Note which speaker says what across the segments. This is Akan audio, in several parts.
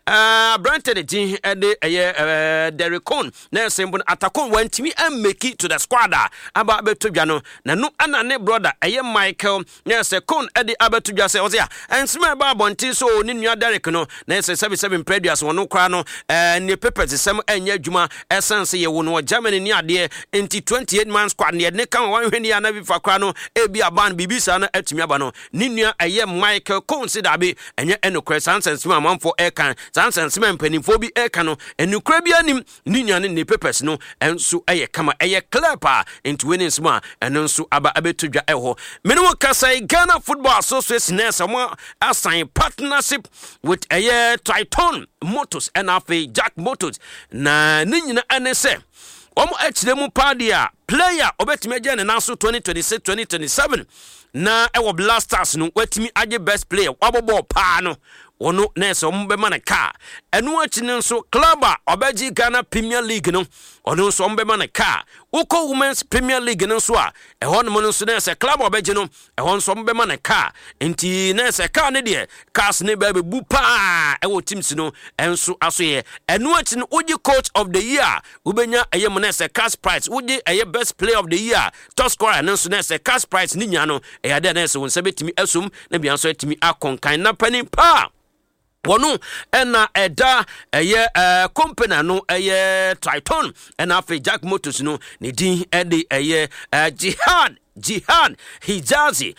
Speaker 1: Branted din Derek Cohn na sembon atakon wantimi make it to the squad aba betodwa no na no ana ne brother Michael na se Cohn abetodwa se ozia ensema ba bonti so ni nua Derek no na se 77 previous wono kra no ne papers sem anya adwuma essence ye wo no Germany ni ade enti 28 man squad ne kan wan hwani ya na bi fa kra no ebi aban bibisa na atumi aba no ni nua Michael Cohn se dabe enye enokre sansense manfo ekan sansense mpanimfo bi ekan no enokre bi anim ni nua ne papers no enso kama clear pa into winning sma enso aba abetodwa eho mene wo kasai Ghana Football Association na some assign partnership with Triton Motors and afi Jack Motors na ninyina anese omo echiremu padia player obetime agene na so 2026 2027 na ewo Blasters no watimi age best player wabobo pa no ono nese ombe mana ka enu achine nso club obeji Ghana Premier League no ono nso ombe mana ka uko Women's Premier League nso a eho no nso nese club obeji no eho nso ombe mana ka enti nese ka ne de cast ne ba bebu pa ewo teams no enso aso ye enu achine uji coach of the year ubenya mo nese cash prize uji best player of the year top scorer nso nese cash prize ni nya no de nese won sebetimi asum na bia nso atimi akonkan na pani pa wono ena eda company no Triton ena afi Jack Motors no ne din de Jihad Hijazi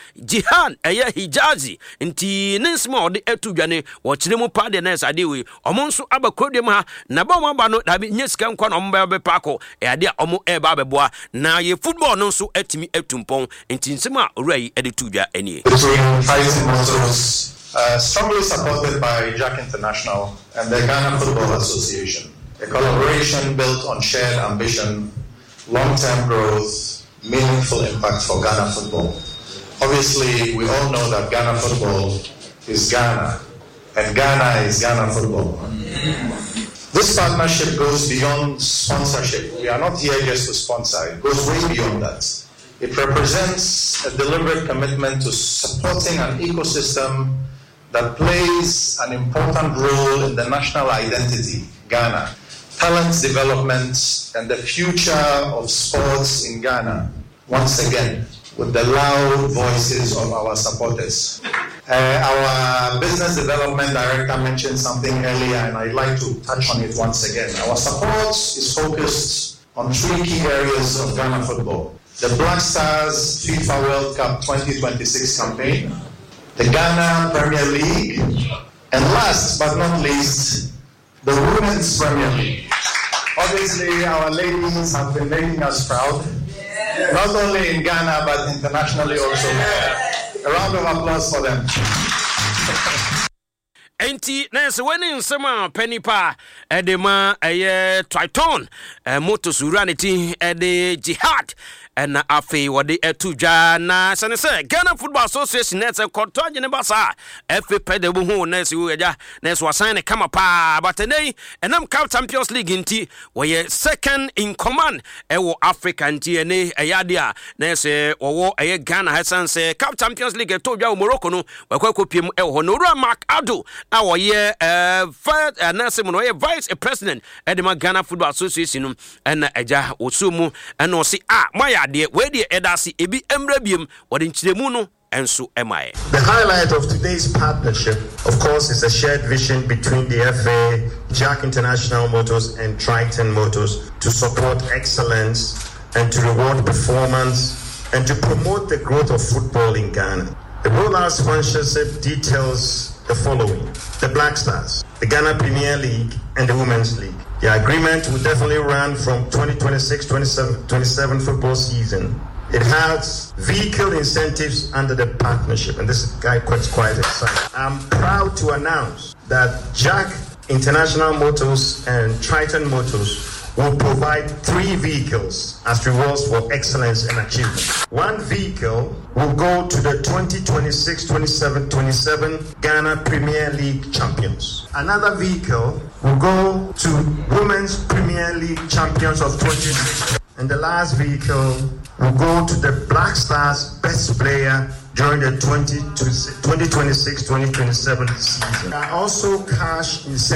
Speaker 1: nti nensma ode etudwane wo kiremu pa de nesa de we omo nso abakodem ha na ba mo ba no da bi nyesika nkwa no omo be pako ade omo ba beboa na ye football no nso atimi atumpon nti nsema owrai ede tudwa anie
Speaker 2: strongly supported by Jack International and the Ghana Football Association. A collaboration built on shared ambition, long-term growth, meaningful impact for Ghana football. Obviously, we all know that Ghana football is Ghana, and Ghana is Ghana football. This partnership goes beyond sponsorship. We are not here just to sponsor. It goes way beyond that. It represents a deliberate commitment to supporting an ecosystem that plays an important role in the national identity, Ghana, talent development, and the future of sports in Ghana, once again, with the loud voices of our supporters. Our business development director mentioned something earlier, and I'd like to touch on it once again. Our support is focused on 3 key areas of Ghana football: the Black Stars FIFA World Cup 2026 campaign, the Ghana Premier League, and last but not least, the Women's Premier League. Obviously, our ladies have been making us proud, not only in Ghana but internationally also. A round of applause for them.
Speaker 1: Enti nese weni nsema penipa edema Triton Motors Uranity ede Jihad na afi wode etudwa na senese Ghana Football Association nese kotoje ne basa FP de bu hu nese uja nese wasan kama pa batenei enam Cup Champions League nti we second in command ewo Africa nti ene ayadia nese owo Ghana hasanse Cup Champions League etudwa Morocco no wakopiem ewo no Mark Ado awoye nese mo no vice president edema Ghana Football Association na eja osumu na osi maya de we de edasi ebi emrebiem wode nchiremu no enso emae.
Speaker 3: The highlight of today's partnership, of course, is a shared vision between the FA, Jack International Motors and Triton Motors to support excellence and to reward performance and to promote the growth of football in Ghana. The rollout sponsorship details the following: the Black Stars, the Ghana Premier League, and the Women's League. The agreement will definitely run from 2026-27 football season. It has vehicle incentives under the partnership, and this guy quite excited. I'm proud to announce that Jack International Motors and Triton Motors will provide 3 vehicles as rewards for excellence and achievement. 1 vehicle will go to the 2026-27 Ghana Premier League champions. Another vehicle will go to Women's Premier League champions of 2016. And the last vehicle will go to the Black Stars best player during the 2026-2027 season. There are also cash incentives